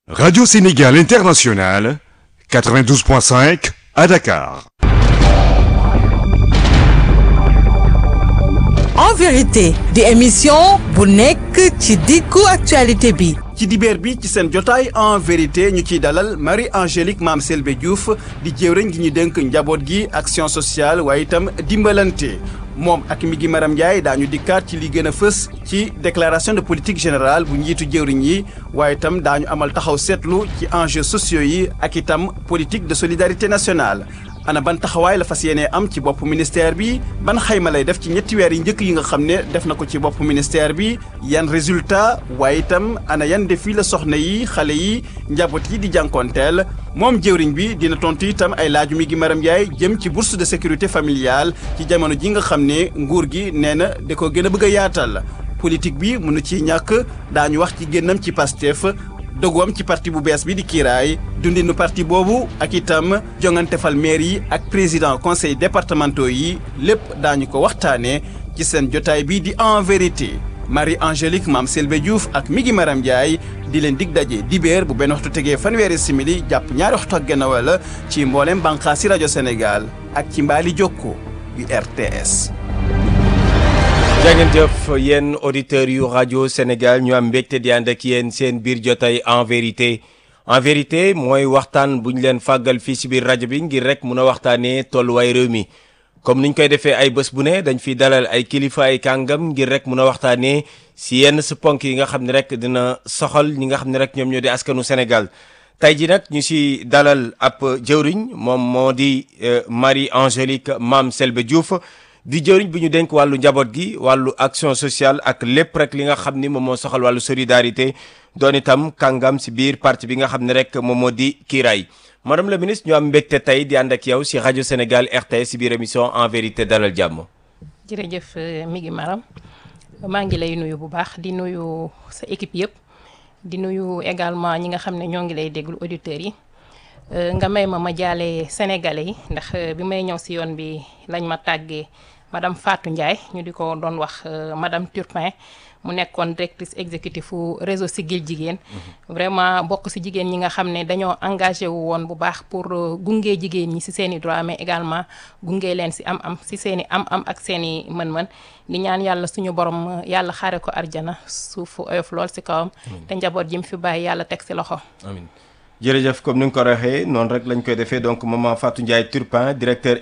Radio Sénégal International, 92.5 à Dakar. En vérité di émission bu nekk ci diggu actualité bi. ci dibeer bi ci seen jotaay en vérité ñu ciy dalal Marie-Angélique Mame Selbé Diouf di jëwriñ gi ñu dénk njaboot gi action sociale waaye itam dimbalante moom ak Migui Maram Ndiaye daañu dikkaat ci li gën a fës ci déclaration de politique générale bu njiitu jëwriñ yi waaye itam daañu amal taxaw seetlu ci enjeux sociaux yi ak itam politique de solidarité nationale. ana ban taxawaay la fas yéenee am ci bopp ministère bi ban xayma lay def ci ñetti weer yi njëkk yi nga xam ne def na ko ci bopp ministère bi yan résultat waaye itam ana yan défi la soxna yi xale yi njaboot yi di jànkoonteel moom jëwriñ bi dina tontu itam ay laaju Migui Maram Ndiaye jëm ci bourse de sécurité familiale ci jamono ji nga xam ne nguur gi nee na da ko gën a bëgg a yaatal politique bi mënu ci ñàkk daañu wax ci génnam ci Pastef dogoom ci parti bu bees bi di kiiraay dundinu parti boobu ak itam jongante fal maire yi ak président conseil départementaux yi lépp daañu ko waxtaanee ci seen jotaay bi di en vérité Marie-Angélique Mame Selbé Diouf ak Migui Maram Ndiaye di leen dig daje dibéer bu benn waxtu tegee fanweeri simili jàpp ñaari waxtu ak genn wàll ci mboolem bànqaasi rajo Sénégal ak ci mbaali jokko yu RTS. jàngeen yéen auditeurs yu rajo Sénégal ñu am mbégte di ànd ak yéen seen biir jotaay en vérité mooy waxtaan bu ñu leen fàggal fii si biir rajo bi ngir rek mun a waxtaanee tolluwaay réew mi comme niñ koy defee ay bés bu ne dañ fiy dalal ay kilifa ay kàngam ngir rek mun a waxtaanee si yenn si ponk yi nga xam ne rek dina soxal ñi nga xam ne rek ñoom ñoo di askanu Sénégal tey ji nag ñu si dalal ab jëwriñ moom moo di Marie-Angélique Mame Selbé Diouf di jëriñ bi ñu dénk wàllu njaboot gi wàllu action sociale ak lépp rek li nga xam ni moom moo soxal wàllu solidarité doon itam kàngam si biir parti bi nga xam ne rek moom moo di kiiraay madame la ministre ñu am mbégte tey di ànd ak yow si rajo Sénégal RTS si biir émission en vérité dalal jàmm. jërëjëf Migui Maram maa ngi lay nuyu bu baax di nuyu sa équipe yëpp di nuyu également ñi nga xam ne ñoo ngi lay déglu auditeurs yi. nga may ma jaale sénégalais yi ndax bi may ñëw si yoon bi lañ ma tàggee madame Fatou Ndiaye ñu di ko doon wax madame Turpin mu nekkoon directrice exécutive fu réseau Siggil Jigéen. vraiment bokk si jigéen ñi nga xam ne dañoo engagé wu woon bu baax pour gunge jigéen ñi si seen i droit mais également gunge leen si am-am si seen i am-am ak seen i mën-mën di ñaan yàlla suñu borom yàlla xaare ko arjana suufu oyof lool si kawam. te njaboot ji mu fi bàyyi yàlla teg si loxo. amiin. jërëjëf comme ni nga ko waxee noonu rek lañ koy defee donc maman Fatou Ndiaye Turpin directeur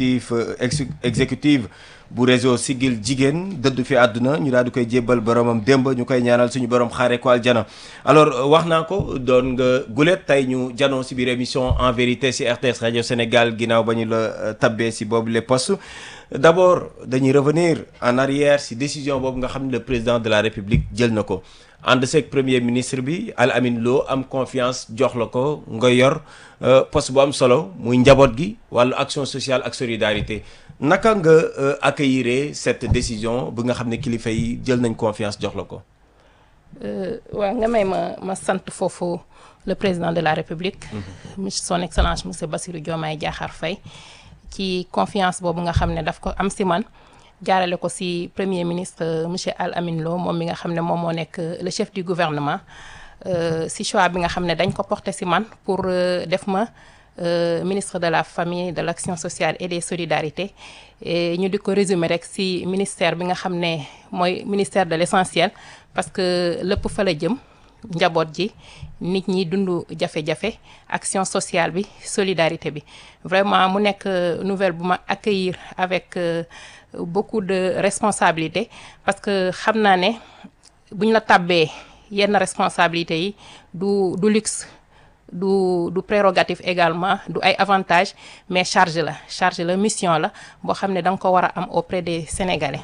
exécutif bu réseau Siggil Jigéen dëddu fi àdduna ñu daal di koy jébbal boromam démb ñu koy ñaanal suñu borom xaare ko aljana alors wax naa ko doon nga gulet tey ñu janoo si biir émission en vérité si RTS rajo Sénégal ginnaaw ba ñu la tabbee si boobu les postes d'abord dañuy revenir en arrière si décision boobu nga xam ne le président de la République jël na ko ànd seeg premier ministre bi Al Amine Lo am confiance jox la ko nga yor poste bu am solo muy njaboot gi wàllu action sociale ak solidarité naka nga accueillir cette décision bi nga xam ne kilifa yi jël nañ confiance jox la ko. waaw nga may ma sant foofu le président de la République. son excellence monsieur Bassirou Diomaye Diakhar Faye ci confiance boobu nga xam ne daf ko am si man. jaarale ko ci premier ministre monsieur Al Amine Lo moom mi nga xam ne moom moo nekk le chef du gouvernement ci choix bi nga xam ne dañ ko porté ci man pour def ma ministre de la famille de l'action sociale et des solidarités et ñu di ko résumer rek ci ministère bi nga xam ne mooy ministère de l'essentiel parce que lépp fa la jëm njaboot ji nit ñi dund jafe-jafe action sociale bi solidarité bi vraiment mu nekk nouvelle bu ma accueillir avec beaucoup de responsabilités parce que xam naa ne buñ la tàbbee yenn responsabilités yi du luxe du prérogative également du ay avantages mais charge la mission la boo xam ne da nga ko war a am auprès des Sénégalais.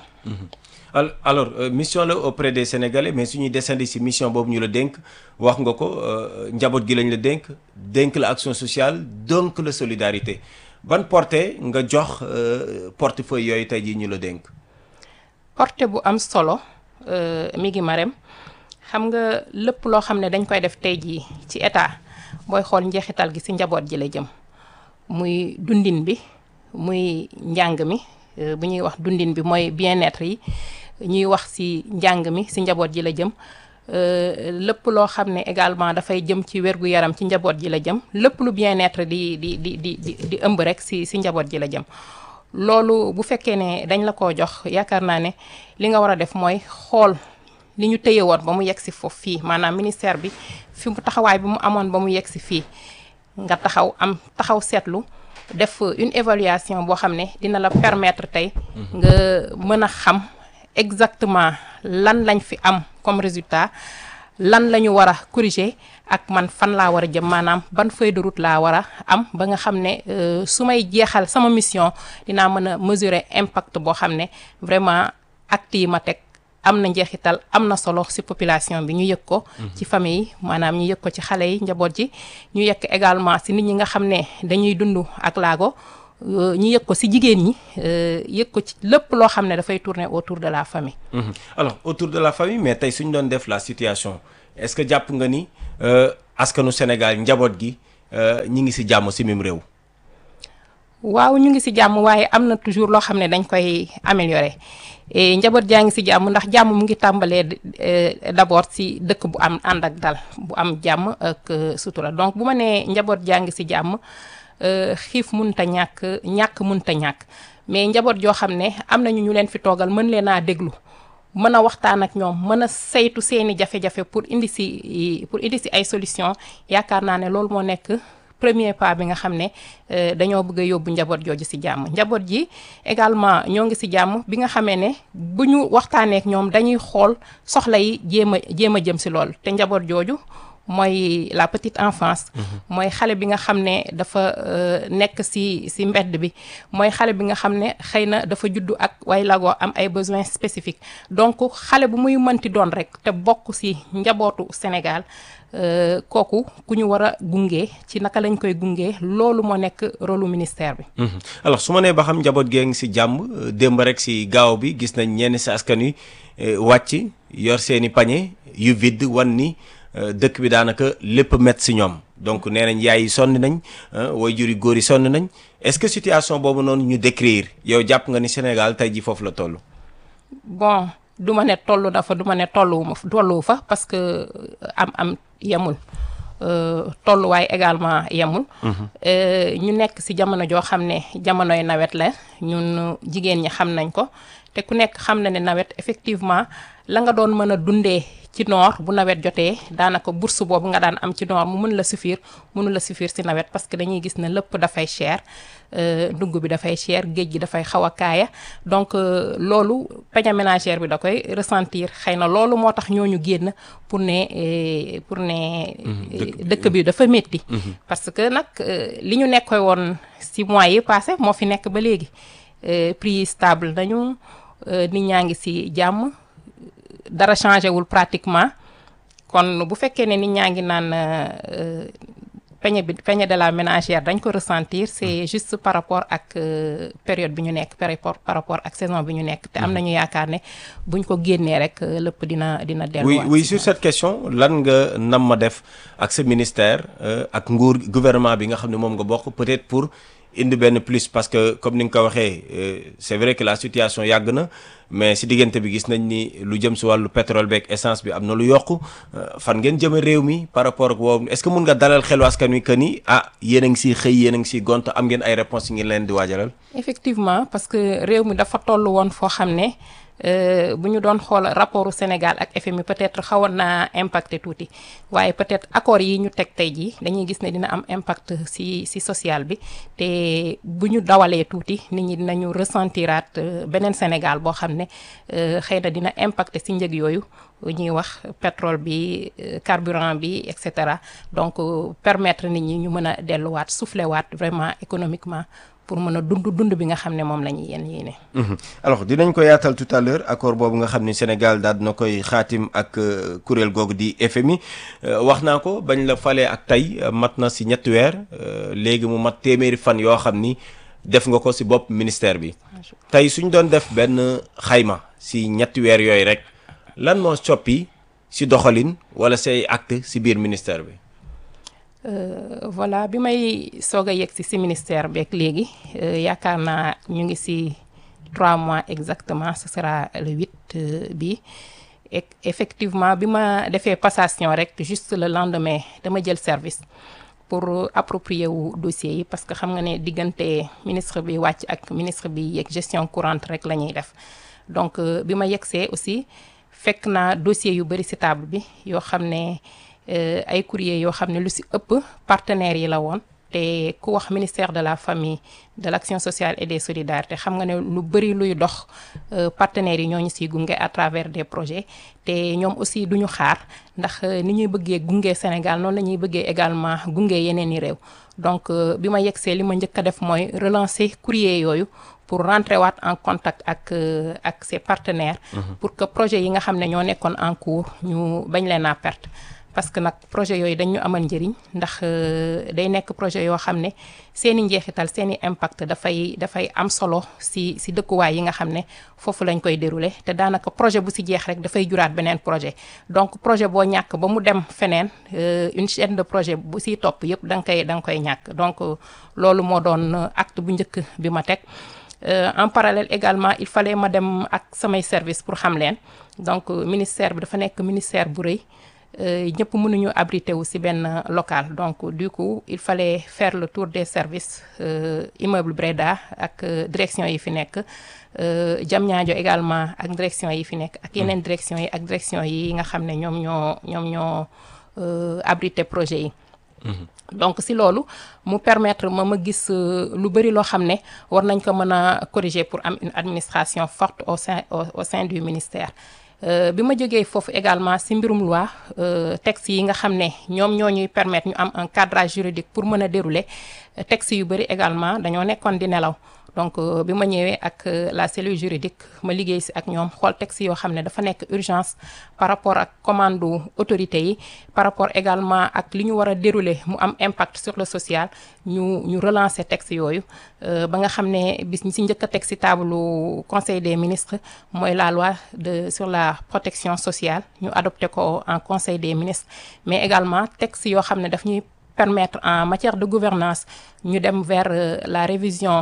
alors mission la auprès des Sénégalais mais suñuy descendi ci mission boobu ñu la dénk wax nga ko njaboot gi lañ la dénk la action sociale donc la solidarité ban portée nga jox portefeuille yooyu tey jii ñu la dénk. portée bu am solo Migui Maram xam nga lépp loo xam ne dañ koy def tey jii ci état booy xool njeexital gi ci njaboot ji la jëm muy dundin bi muy njàng mi bu ñuy wax dundin bi mooy bien-être yi ñuy wax ci njàng mi ci njaboot ji la jëm lépp loo xam ne également dafay jëm ci wérgu yaram ci njaboot ji la jëm lépp lu bien-être di ëmb rek si njaboot ji la jëm. loolu bu fekkee ne dañ la ko jox yaakaar naa ne li nga war a def mooy xool li ñu téye woon ba mu yegg si foofu fii maanaam ministère bi fi mu taxawaay bi mu amoon ba mu yegg si fii nga taxaw seetlu def une évaluation boo xam ne dina la permettre tey nga mën a xam exactement lan lañ fi am comme résultat lan la ñu war a corriger ak man fan laa war a jëm maanaam ban feuille de route laa war a am ba nga xam ne su may jeexal sama mission dinaa mën a mesurer impact boo xam ne vraiment acte yi ma teg am na njeexital am na solo ci population bi ñu yëg ko ci famille yi maanaam ñu yëg ko ci xale yi njaboot ji ñu yëg également ci nit ñi nga xam ne dañuy dund ak laago ñu yëg ko ci jigéen ñi yëg ko ci lépp loo xam ne dafay tourner autour de la famille. Alors autour de la famille mais tey suñ doon def la situation est-ce que jàpp nga ni askanu Sénégal njaboot gi ñi ngi ci jàmm ci mim réew. waaw ñu ngi ci jàmm waaye am na toujours loo xam ne dañ koy améliorer njaboot jaa ngi ci jàmm ndax jàmm mu ngi tàmbalee d'abord ci dëkk bu am ànd ak dal bu am jàmm ak sutura donc bu ma nee njaboot jaa ngi ci jàmm. xiif mënta ñàkk mënta ñàkk mais njaboot joo xam ne am nañu ñu leen fi toogal mën leen a déglu mën a waxtaan ak ñoom mën a saytu seeni jafe-jafe pour indi si ay solution yaakaar naa ne loolu moo nekk premier pas bi nga xam ne dañoo bëgg a yóbbu njaboot jooju ci jàmm njaboot ji également ñoo ngi ci jàmm bi nga xamee ne bu ñu waxtaanee ak ñoom dañuy xool soxla yi jéem a jëm ci lool te njaboot jooju mooy la petite enfance mooy xale bi nga xam ne dafa nekk ci mbedd bi mooy xale bi nga xam ne xëy na dafa juddu ak way lagoo am ay besoins spécifiques donc xale bu muy mënti doon rek te bokk ci njabootu Sénégal kooku ku ñu war a gunge ci naka lañ koy gunge loolu moo nekk rôlu ministère bi. Alors su ma nee ba xam njaboot gee ngi ci jàmm démb rek ci gaaw bi gis nañ ñenn ci askan wi wàcc yor seeni pañe yu vide wan ni. dëkk bi daanaka lépp met ci ñoom donc nee nañ yaay yi sonn nañ waajur yu góor yi sonn nañ est-ce que situation boobu noonu ñu décrire yow jàpp nga ni Sénégal tey ji foofu la toll. bon du ma ne toll dafa du ma ne tollu fa parce que am yemul tolluwaay également yemul. ñu nekk ci jamono joo xam ne jamonoy nawet la ñun jigéen ñi xam nañ ko te ku nekk xam na ne nawet effectivement la nga doon mën a dundee. ci noor bu nawet jotee daanaka bourse boobu nga daan am ci noor mu mënu la suffire ci nawet parce que dañuy gis ne lépp dafay cher dugg bi dafay cher géej gi dafay xaw a kaaya donc loolu panier ménagère bi da koy ressentir xëy na loolu moo tax ñooñu génn pour ne dëkk bi dafa métti parce que nag li ñu nekkoy woon ci mois yi passé moo fi nekk ba léegi prix yi stable nañu nit ñaa ngi ci jàmm dara changé wul pratiquement kon bu fekkee ne nit ñaa ngi naan peñe de la ménagère dañ ko ressentir c'est juste par rapport ak période bi ñu nekk par rapport ak saison bi ñu nekk te am nañu yaakaar ne buñ ko génnee rek lépp dina delluwaat. oui sur cette question lan nga nam ma def ak sa ministère ak gouvernement bi nga xam ne moom nga bokk peut-être pour indi benn plus parce que comme ni nga ko waxee c'est vrai que la situation yàgg na mais si diggante bi gis nañ ni lu jëm si wàllu pétrole beeg essence bi am na lu yokku fan ngeen jëme réew mi par rapport ak woowu est-ce que mun nga dalal xelu askan wi que ni yéen a ngi siy xëy yéen a ngi siy gont am ngeen ay réponses yi ngeen leen di waajalal. effectivement parce que réew mi dafa toll woon foo xam ne bu ñu doon xool rapportu Sénégal ak FMI peut-être xawoon naa impacté tuuti waaye peut-être accords yi ñu teg tey jii dañuy gis ne dina am impact ci social bi te bu ñu dawalee tuuti nit ñi dinañu ressentiraat beneen Sénégal boo xam ne xëy na dina impacté ci njëg yooyu ñuy wax pétrole bi carburant bi et cetera donc permettre nit ñi ñu mën a delluwaat souffler waat vraiment économiquement pour mën a dund bi nga xam ne moom la ñuy yéene. alors dinañ ko yaatal tout à l'heure accord boobu nga xam ni Sénégal daal dina koy xaatim ak kuréel googu di FMI wax naa ko bañ la falee ak tey mat na ci ñetti weer léegi mu mat téeméeri fan yoo xam ni def nga ko ci bopp ministère bi tey suñ doon def benn xayma ci ñetti weer yooyu rek lan moo soppi ci doxalin walla say acte ci biir ministère bi. Voilà bi may soog a yegg ci ministère beeg léegi yaakaar naa ñu ngi ci 3 mois exactement ce sera le 8 bi et effectivement bi ma defee passation rek juste le lendemain dama jël service pour approprier wu dossier yi parce que xam nga ne diggante ministre bi wàcc ak ministre bi yeeg gestion courante rek la ñuy def donc bi ma yegsee aussi fekk naa dossier yu bëri ci table bi yoo xam ne ay courrier yoo xam ne lu ci ëpp partenaires yi la woon te ku wax ministère de la famille de l'action sociale et des solidarités xam nga ne lu bëri luy dox partenaires yi ñoo ñu ciy gunge à travers des projets te ñoom aussi duñu xaar ndax ni ñuy bëggee gunge Sénégal noonu la ñuy bëggee également gunge yeneen i réew donc bi ma yegsee li ma njëkk a def mooy relancer courrier yooyu pour rentrer waat en contact ak ses partenaires pour que projet yi nga xam ne ñoo nekkoon en cours ñu bañ leen a perte parce que nag projet yooyu dañ ñu amal njëriñ ndax day nekk projet yoo xam ne seeni njeexital seeni impact dafay am solo ci dëkkuwaay yi nga xam ne foofu lañ koy dérouler te daanaka projet bu ci jeex rek dafay juraat beneen projet donc projet boo ñàkk ba mu dem feneen une chaîne de projet bu ciy topp yépp da nga koy ñàkk donc loolu moo doon acte bu njëkk bi ma teg en parallèle également il fallait ma dem ak samay service pour xam leen donc ministère bi dafa nekk ministère bu rëy ñëpp mënuñu abrité wu ci benn local donc du coup il fallait faire le tour des services immeuble Breda ak direction yi fi nekk Diamniadio également ak direction yi fi nekk ak yeneen direction yi ak direction yi nga xam ne ñoom ñoo abrité projet yi donc ci loolu mu permettre ma gis lu bari loo xam ne war nañ ko mën a corriger pour am une administration forte au sein du ministère bi ma jógee foofu également ci mbirum loi texte yi nga xam ne ñoom ñoo ñuy permettre ñu am un cadrage juridique pour mën a dérouler texte yu bari également dañoo nekkoon di nelaw donc bi ma ñëwee ak la cellule juridique ma liggéey ci ak ñoom xool texte yoo xam ne dafa nekk urgence par rapport ak commande autorité yi par rapport également ak li ñu war a dérouler mu am impact sur le social ñu relancer texte yooyu ba nga xam ne bis ñi ci njëkk a teg ci table conseil des ministres mooy la loi sur la protection sociale ñu adopté ko en conseil des ministres mais également texte yoo xam ne daf ñuy permettre en matière de gouvernance ñu dem vers la révision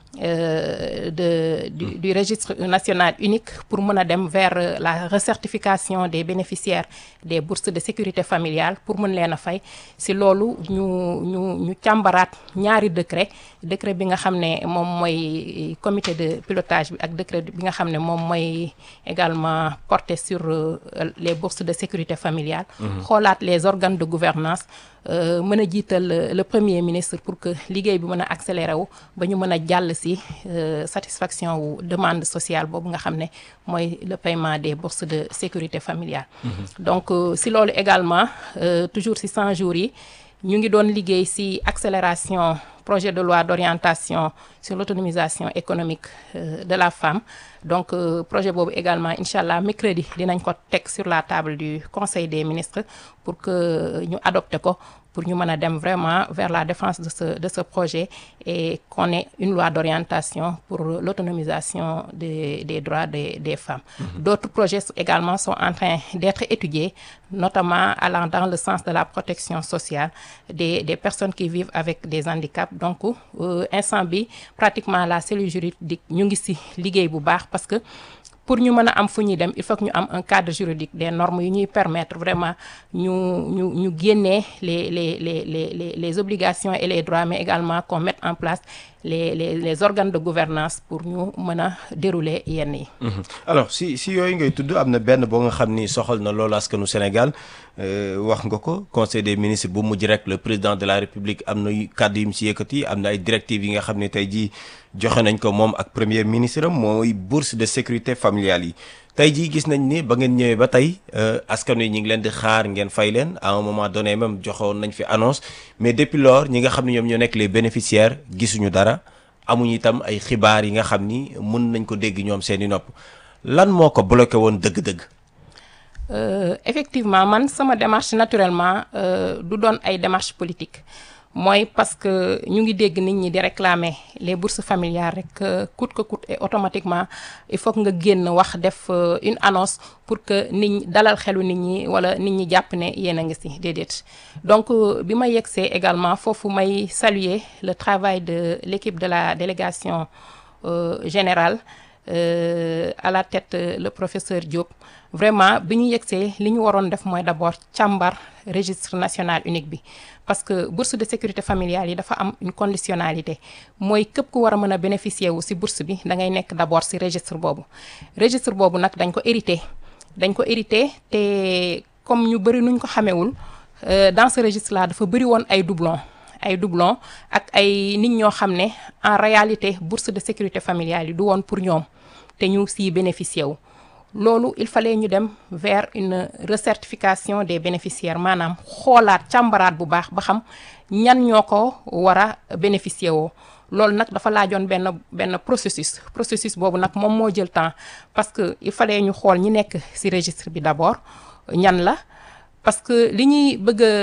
du registre national unique pour mën a dem vers la recertification des bénéficiaires des bourses de sécurité familiale pour mën leen a fay ci loolu ñu càmbaraat ñaari décret bi nga xam ne moom mooy comité de pilotage bi ak décret bi nga xam ne moom mooy également porté sur les bourses de sécurité familiale xoolaat les organes de gouvernance mën a jiital le premier ministre pour que liggéey bi mën a accéléré wu ba ñu mën a jàll ci satisfaction wu demande sociale boobu nga xam ne mooy le paiement des bourses de sécurité familiale donc ci loolu également toujours ci 100 jours yi ñu ngi doon liggéey ci accélération projet de loi d'orientation sur l'autonomisation économique de la femme donc projet boobu également incha allah mercredi dinañ ko teg sur la table du conseil des ministres pour que ñu adopté ko pour ñu mën a dem vraiment vers la défense de ce projet et qu'on ait une loi d'orientation pour l'autonomisation des droits des femmes. D'autres projets également sont en train d'être étudiés, notamment allant dans le sens de la protection sociale des personnes qui vivent avec des handicaps. Donc instant bi pratiquement la cellule juridique ñu ngi ci liggéey bu baax parce que pour ñu mën a am fu ñuy dem il faut que ñu am un cadre juridique des normes yu ñuy permettre vraiment ñu génnee les obligations et les droits mais également qu'on mette en place les organes de gouvernance pour ñu mën a dérouler yenn yi. alors si yooyu ngay tudd am na benn boo nga xam ni soxal na loolu askanu Sénégal wax nga ko conseil des ministres bu mujj rek le président de la république am na kàddu yu mu ci yëkkati am na ay directives yi nga xam ne tey jii joxe nañ ko moom ak premier ministre am mooy bourse de sécurité familiale yi tey jii gis nañ ni ba ngeen ñëwee ba tey askan wi ñu ngi leen di xaar ngeen fay leen à un moment donné même joxoon nañ fi annonce mais depuis lors ñi nga xam ne ñoom ñoo nekk les bénéficiaires gisuñu dara amuñu itam ay xibaar yi nga xam ni mën nañ ko dégg ñoom seeni nopp lan moo ko bloqué woon dëgg-dëgg. Effectivement man sama démarche naturellement du doon ay démarche politique mooy parce que ñu ngi dégg nit ñi di réclamer les bourses familiales rek coûte que coûte et automatiquement il faut que nga génn wax def une annonce pour que nit ñi dalal xelu nit ñi wala nit ñi jàpp ne yéen a ngi ci déedéet donc bi ma yegsee également foofu may saluer le travail de l'équipe de la délégation générale à la tête le professeur Diop vraiment bi ñu yegsee li ñu waroon def mooy d'abord càmbar registre national unique bi parce que bourse de sécurité familiale yi dafa am une conditionnalité mooy képp ku war a mën a bénéficier wu ci bourse bi da ngay nekk d'abord ci registre boobu nag dañ ko hérité te comme ñu bëri nuñ ko xamewul dans ce registre là dafa bëri woon ay doublons ak ay nit ñoo xam ne en réalité bourse de sécurité familiale yi du woon pour ñoom te ñu siy bénéficier wu loolu il fallait ñu dem vers une recertification des bénéficiaires maanaam xoolaat càmbaraat bu baax ba xam ñan ñoo ko war a bénéficier woo loolu nag dafa laajoon benn processus boobu nag moom moo jël temps parce que il fallait ñu xool ñi nekk ci registre bi d'abord ñan la parce que li ñuy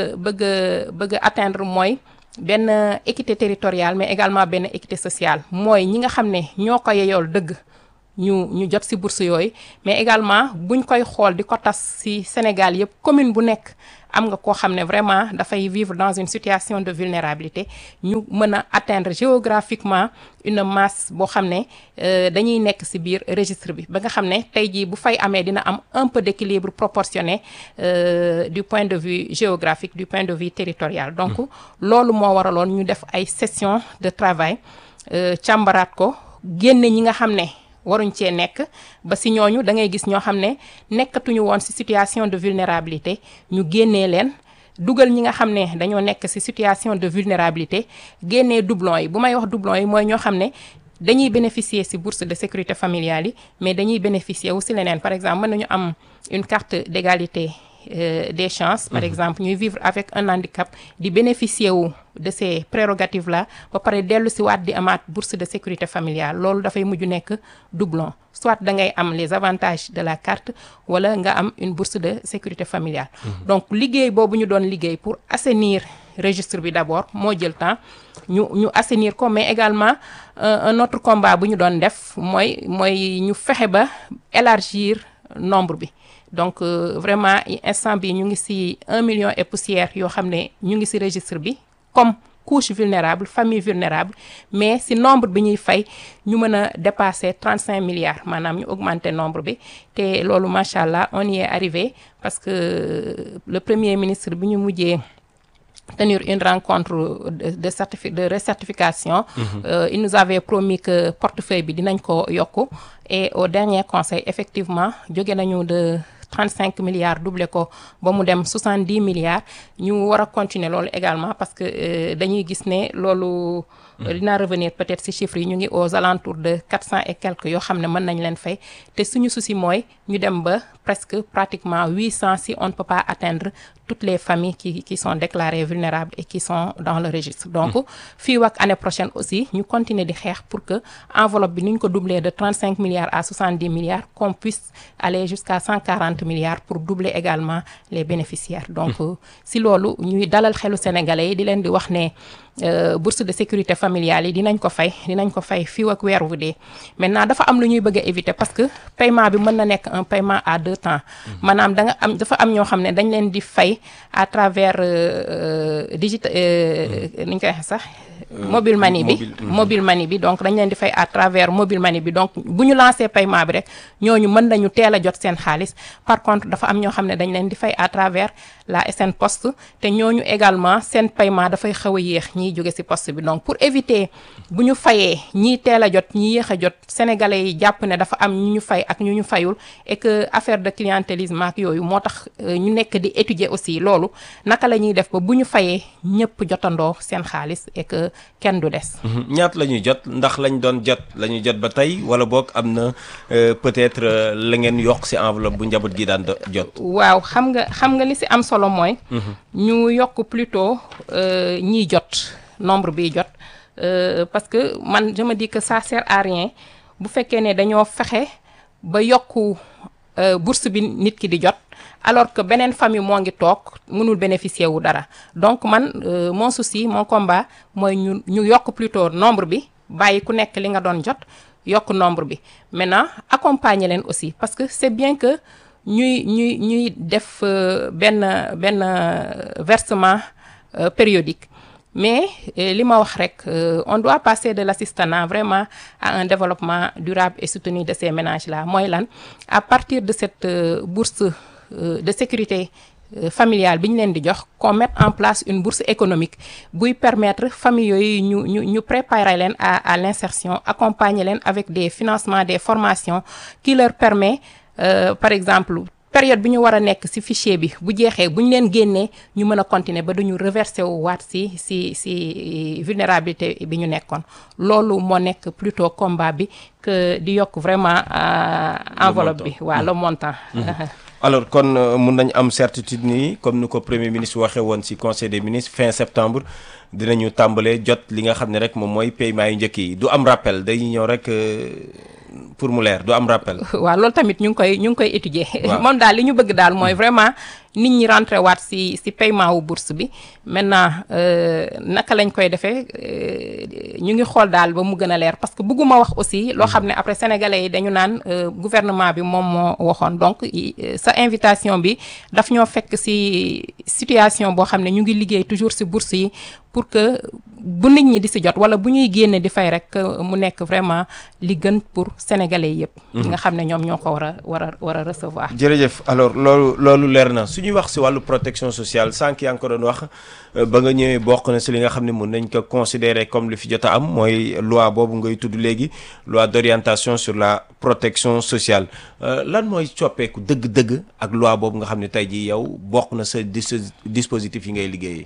bëgg a atteindre mooy benn équité territoriale mais également benn équité sociale mooy ñi nga xam ne ñoo ko yeyool dëgg ñu jot ci bourse yooyu mais également buñ koy xool di ko tas ci Sénégal yëpp commune bu nekk am nga koo xam ne vraiment dafay vivre dans une situation de vulnérabilité ñu mën a atteindre géographiquement une masse boo xam ne dañuy nekk ci biir registre bi ba nga xam ne tey jii bu fay amee dina am un peu d'équilibre proportionné du point de vue géographique du point de vue territorial donc loolu moo waraloon ñu def ay sessions de travail càmbaraat ko génne ñi nga xam ne waruñ cee nekk ba ci ñooñu da ngay gis ñoo xam ne nekkatuñu woon ci situation de vulnérabilité ñu génnee leen dugal ñi nga xam ne dañoo nekk ci situation de vulnérabilité génnee doublons yi bu may wax doublons yi mooy ñoo xam ne dañuy bénéficier ci bourse de sécurité familiale yi mais dañuy bénéficier wu ci leneen par exemple mën nañu am une carte d'égalité des chances par exemple ñuy vivre avec un handicap di bénéficier wu de ces prérogatives là ba pare dellu ci waat di amaat bourse de sécurité familiale loolu dafay mujj nekk doublon soit da ngay am les avantages de la carte wala nga am une bourse de sécurité familiale donc liggéey boobu ñu doon liggéey pour assainir registre bi d'abord moo jël temps ñu assainir ko mais également un autre combat bu ñu doon def mooy ñu fexe ba élargir nombre bi donc vraiment instant bi ñu ngi ci 1 million et poussière yoo xam ne ñu ngi ci registre bi comme couche vulnérable famille vulnérable mais ci nombre bi ñuy fay ñu mën a dépasser 35 milliards maanaam ñu augmenter nombre bi te loolu macha allah on y est arrivé parce que le premier ministre bi ñu mujjee tenir une rencontre de recertification il nous avait promis que portefeuille bi dinañ ko yokku et au dernier conseil effectivement jóge nañu de 35 milliards doublé ko ba mu dem 70 milliards ñu war a continuer loolu également parce que dañuy gis ne loolu dinaa revenir peut-être ci chiffres yi ñu ngi aux alentours de 400 et quelques yoo xam ne mën nañ leen fay te suñu souci mooy ñu dem ba presque pratiquement 800 si on ne peut pas atteindre toutes les familles qui sont déclarées vulnérables et qui sont dans le registre donc fii ak année prochaine aussi ñu continuer di xeex pour que enveloppe bi nu ñu ko doubler de 35 milliards à 70 milliards qu'on puisse aller jusqu'à 140 milliards pour doubler également les bénéficiaires donc si loolu ñuy dalal xelu sénégalais yi di leen di wax ne bourse de sécurité familiale yi dinañ ko fay fii ak weer wu dee maintenant dafa am lu ñuy bëgg a éviter parce que paiement bi mën na nekk un paiement à 2 temps maanaam dafa am ñoo xam ne dañ leen di fay à travers ni ñu koy waxee sax mobile money bi donc dañ leen di fay à travers mobile money bi donc bu ñu lancé paiement bi rek ñooñu mën nañu teel a jot seen xaalis par contre dafa am ñoo xam ne dañ leen di fay à travers la SN Poste te ñooñu également seen paiement dafay xaw a yéex ñiy jóge ci poste bi donc pour éviter bu ñu fayee ñii teel a jot ñi yéex a jot sénégalais yi jàpp ne dafa am ñu ñu fay ak ñu ñu fayul et que affaire de clientélisme ak yooyu moo tax ñu nekk di étudier aussi loolu naka la ñuy def ba bu ñu fayee ñëpp jotandoo seen xaalis et que kenn du des. ñaata la ñuy jot ndax lañ doon jot la ñuy jot ba tey wala boog am na peut-être la ngeen yokk ci enveloppe bu njaboot gi daan jot. waaw xam nga li ci am solo mooy. ñu yokk plutôt ñiy jot nombre bi jot parce que man je me dis que ça sert à rien bu fekkee ne dañoo fexe ba yokku bourse bi nit ki di jot. alors que beneen famille moo ngi toog mënul bénéficier wu dara donc man mon souci mon combat mooy ñu yokk plutôt nombre bi bàyyi ku nekk li nga doon jot yokk nombre bi maintenant accompagner leen aussi parce que c'est bien que ñuy def benn versement périodique mais li ma wax rek on doit passer de l'assistanat vraiment à un développement durable et soutenu de ces ménages-là mooy lan à partir de cette bourse de sécurité familiale bi ñu leen di jox qu'on mette en place une bourse économique buy permettre famille yooyu ñu préparer leen à l'insertion accompagner leen avec des financements des formations qui leur permet par exemple période bi ñu war a nekk ci fichier bi bu jeexee bu ñu leen génnee ñu mën a continuer ba duñu reverser wu waat ci vulnérabilité bi ñu nekkoon loolu moo nekk plutôt combat bi que di yokk vraiment enveloppe bi waaw le montant alors kon mun nañ am certitude ni comme ni ko premier ministre waxee woon ci conseil des ministres fin septembre dinañu tàmbalee jot li nga xam ne rek moom mooy paiement yu njëkk yi du am rappel dañuy ñëw rek pour mu leer du am rappel. waaw loolu tamit ñu ngi koy étudier. moom daal li ñu bëgg daal mooy vraiment nit ñi rentré waat ci paiement wu bourse bi maintenant naka lañ koy defee ñu ngi xool daal ba mu gën a leer parce que bëgguma wax aussi loo xam ne après sénégalais yi dañu naan gouvernement bi moom moo waxoon donc sa invitation bi daf ñoo fekk ci situation boo xam ne ñu ngi liggéey toujours ci bourse yi pour que bu nit ñi di ci jot wala bu ñuy génne di fay rek mu nekk vraiment li gën pour sénégalais yépp nga xam ne ñoom ñoo ko war a recevoir. jërëjëf alors loolu leer na su ñuy wax ci wàllu protection sociale sànq yaa ngi ko doon wax ba nga ñëwee bokk na ci li nga xam ne mën nañ ko considérer comme li fi jot a am mooy loi boobu ngay tudd léegi loi d'orientation sur la protection sociale lan mooy coppeeku dëgg-dëgg ak loi boobu nga xam ne tey jii yow bokk na sa dispositif yi ngay liggéeyee.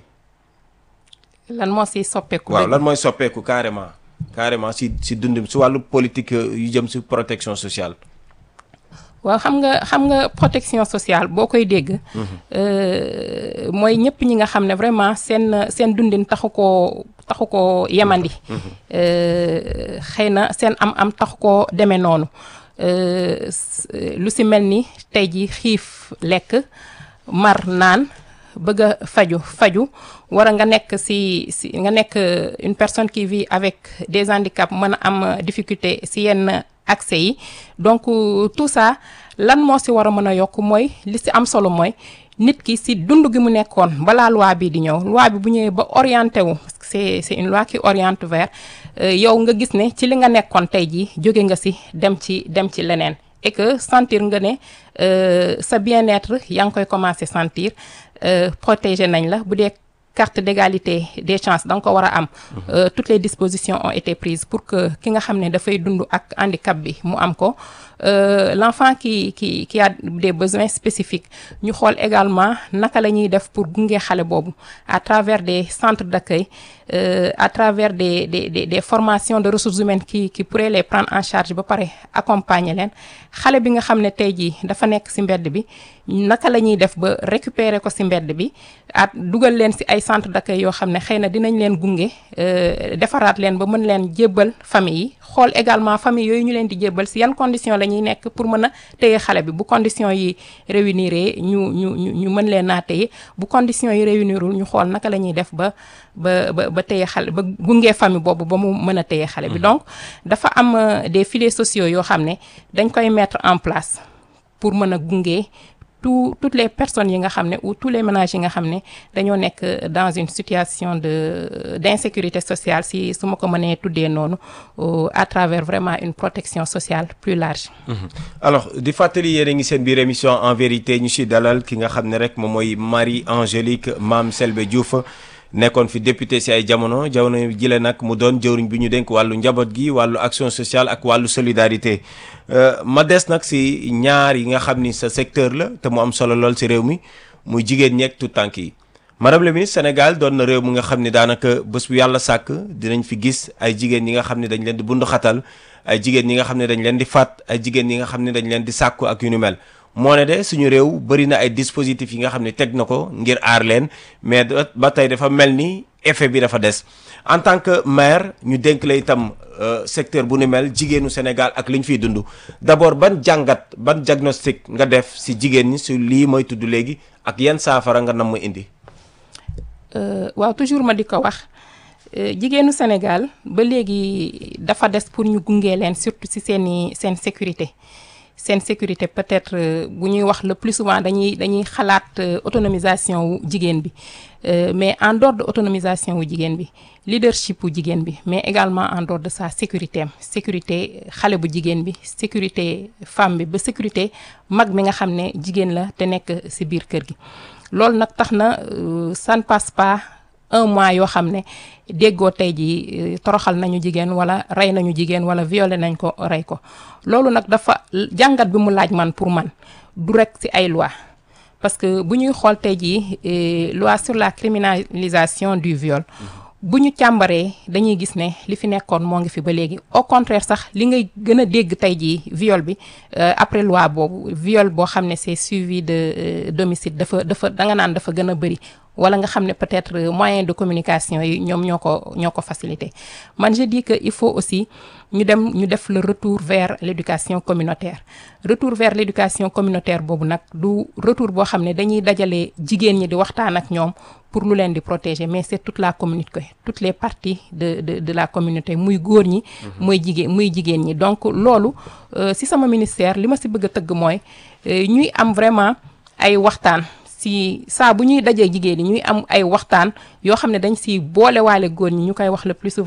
lan moo ci soppeeku. waaw lan mooy soppeeku carrément ci dund ci wàllu politique yu jëm ci protection sociale. waaw xam nga protection sociale boo koy dégg. mooy ñëpp ñi nga xam ne vraiment seen dundin taxu koo yemandi. xëy na seen am taxu koo demee noonu lu ci mel ni tey ji xiif lekk mar naan. bëgg a faju war a nga nekk nga nekk une personne qui vit avec des handicaps mën a am difficulté ci yenn accès yi donc tout ça lan moo ci war a mën a yokk mooy li ci am solo mooy nit ki ci dund gi mu nekkoon balaa loi bi di ñëw loi bi bu ñëwee ba orienté wu c'est une loi qui oriente vers yow nga gis ne ci li nga nekkoon tey jii jóge nga ci dem ci leneen et que sentir nga ne sa bien-être yaa ngi koy commencer sentir protéger nañ la bu dee carte d'égalité des chances da nga ko war a am toutes les dispositions ont été prises pour que ki nga xam ne dafay dund ak handicap bi mu am ko l'enfant qui a des besoins spécifiques ñu xool également naka la ñuy def pour gunge xale boobu à travers des centres d'accueil à travers des formations de ressources humaines qui pourraient les prendre en charge ba pare accompagner leen xale bi nga xam ne tey jii dafa nekk ci mbedd bi naka la ñuy def ba récupérer ko ci mbedd bi at dugal leen ci ay centre d'accueil yoo xam ne xëy na dinañ leen gunge defaraat leen ba mën leen jébbal famille yi xool également famille yooyu ñu leen di jébbal ci yan conditions la ñuy nekk pour mën a téye xale bi bu conditions yi réunir ñu mën leen naa téye bu conditions yi réunirul ñu xool naka la ñuy def ba téye xale ba gunge famille boobu ba mu mën a téye xale bi donc dafa am des filets sociaux yoo xam ne dañ koy mettre en place pour mën a gunge toutes les personnes yi nga xam ne ou tous les ménages yi nga xam ne dañoo nekk dans une situation d'insécurité sociale si su ma ko mënee tuddee noonu à travers vraiment une protection sociale plus large. alors di fàttali yéen a ngi seen biir émission en vérité ñu si dalal ki nga xam ne rek moom mooy Marie-Angélique Mame Selbé Diouf nekkoon fi député si ay jamono jile nag mu doon jëwriñ bi ñu dénk wàllu njaboot gi wàllu action sociale ak wàllu solidarité ma des nag si ñaar yi nga xam ni sa secteur la te mu am solo lool si réew mi muy jigéen ñeeg tout tànk yi madame la ministre Sénégal doon na réew mu nga xam ni daanaka bés bu yàlla sàkk dinañ fi gis ay jigéen yi nga xam ne dañ leen di bundu xatal ay jigéen ñi nga xam ne dañ leen di faat ay jigéen ñi nga xam ne dañ leen di sàkku ak yu ni mel moo ne de suñu réew bëri na ay dispositifs yi nga xam ne teg na ko ngir aar leen mais ba tey dafa mel ni effet bi dafa des en tant que maire ñu dénk la itam secteur bu ni mel jigéenu Sénégal ak li ñu fiy dund d'abord ban jàngat ban diagnostic nga def si jigéen ñi si lii mooy tudd léegi ak yan saafara nga nam ma indi. waaw toujours ma di ko wax jigéenu Sénégal ba léegi dafa des pour ñu gunge leen surtout si seen sécurité seen sécurité peut-être bu ñuy wax le plus souvent dañuy xalaat autonomisation wu jigéen bi mais en dehors de autonomisation wu jigéen bi leadership wu jigéen bi mais également en dehors de sa sécurité am sécurité xale bu jigéen bi sécurité femme bi ba sécurité mag mi nga xam ne jigéen la te nekk ci biir kër gi loolu nag tax na ça ne passe pas un mois yoo xam ne déggoo tey jii toroxal nañu jigéen wala rey nañu jigéen wala violé nañ ko rey ko loolu nag dafa jàngat bi mu laaj man pour man du rek ci ay loi parce que bu ñuy xool tey jii loi sur la criminalisation du viol bu ñu càmbaree dañuy gis ne li fi nekkoon moo ngi fi ba léegi au contraire sax li ngay gën a dégg tey jii viol bi après loi boobu viol boo xam ne c'est suivi de d'homicide dafa danga naan dafa gën a bëri wala nga xam ne peut-être moyen de communication yi ñoom ñoo ko facilité man je dis que il faut aussi ñu def le retour vers l'éducation communautaire retour vers l'éducation communautaire boobu nag du retour boo xam ne dañuy dajale jigéen ñi di waxtaan ak ñoom pour lu leen di protéger mais c'est toute la communauté toutes les parties de la communauté muy góor ñi muy jigéen ñi donc loolu ci sama ministère li ma ci bëgg a tëgg mooy ñuy am vraiment ay waxtaan si saa bu ñuy dajee jigéen ñi ñuy am ay waxtaan yoo xam ne dañ ci boolewaale góor ñi ñu koy wax le plus souvent